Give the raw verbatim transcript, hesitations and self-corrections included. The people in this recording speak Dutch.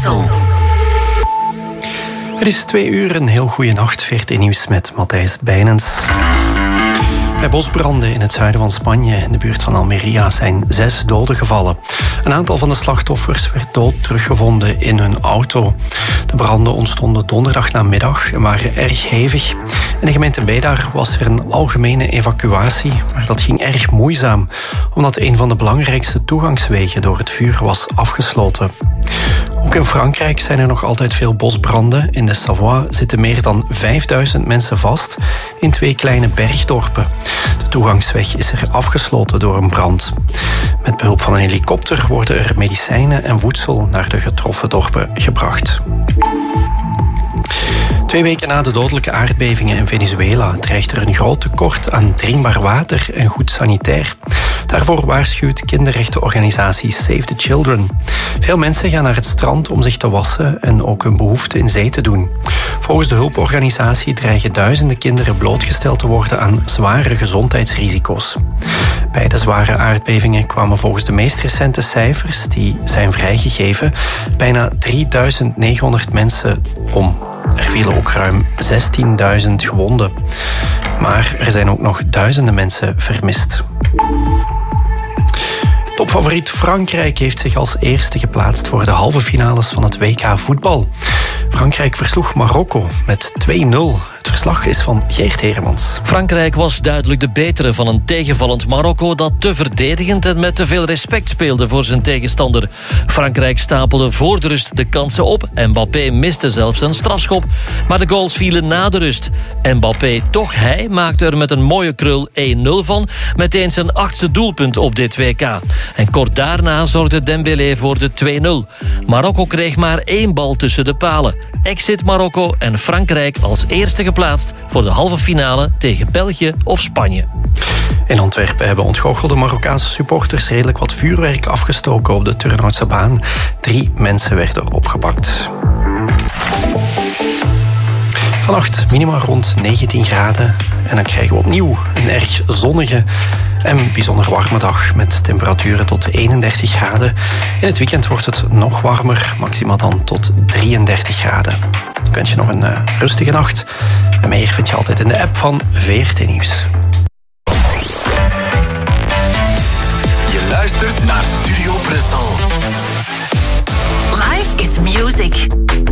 Brussel. Het is twee uur, een heel goede nacht. V R T Nieuws met Matthijs Bijnens. Bij bosbranden in het zuiden van Spanje, in de buurt van Almería, zijn zes doden gevallen. Een aantal van de slachtoffers werd dood teruggevonden in hun auto. De branden ontstonden donderdag namiddag en waren erg hevig. In de gemeente Beidar was er een algemene evacuatie, maar dat ging erg moeizaam, omdat een van de belangrijkste toegangswegen door het vuur was afgesloten. Ook in Frankrijk zijn er nog altijd veel bosbranden. In de Savoie zitten meer dan vijfduizend mensen vast in twee kleine bergdorpen. De toegangsweg is er afgesloten door een brand. Met behulp van een helikopter worden er medicijnen en voedsel naar de getroffen dorpen gebracht. Twee weken na de dodelijke aardbevingen in Venezuela dreigt er een groot tekort aan drinkbaar water en goed sanitair. Daarvoor waarschuwt kinderrechtenorganisatie Save the Children. Veel mensen gaan naar het strand om zich te wassen en ook hun behoeften in zee te doen. Volgens de hulporganisatie dreigen duizenden kinderen blootgesteld te worden aan zware gezondheidsrisico's. Bij de zware aardbevingen kwamen volgens de meest recente cijfers die zijn vrijgegeven bijna drieduizend negenhonderd mensen om. Er vielen ook ruim zestienduizend gewonden. Maar er zijn ook nog duizenden mensen vermist. Topfavoriet Frankrijk heeft zich als eerste geplaatst voor de halve finales van het W K voetbal. Frankrijk versloeg Marokko met twee nul. Het verslag is van Geert Heremans. Frankrijk was duidelijk de betere van een tegenvallend Marokko dat te verdedigend en met te veel respect speelde voor zijn tegenstander. Frankrijk stapelde voor de rust de kansen op. Mbappé miste zelfs een strafschop, maar de goals vielen na de rust. Mbappé, toch hij, maakte er met een mooie krul één nul van, meteen zijn achtste doelpunt op dit W K. En kort daarna zorgde Dembélé voor de twee nul. Marokko kreeg maar één bal tussen de palen. Exit Marokko en Frankrijk als eerste geplaatst voor de halve finale tegen België of Spanje. In Antwerpen hebben ontgoochelde Marokkaanse supporters redelijk wat vuurwerk afgestoken op de Turnhoutse baan. Drie mensen werden opgepakt. Vannacht minima rond negentien graden en dan krijgen we opnieuw een erg zonnige en bijzonder warme dag met temperaturen tot eenendertig graden. In het weekend wordt het nog warmer, maximaal dan tot drieëndertig graden. Ik wens je nog een uh, rustige nacht. En meer vind je altijd in de app van V R T Nieuws. Je luistert naar Studio Brussel. Life is music.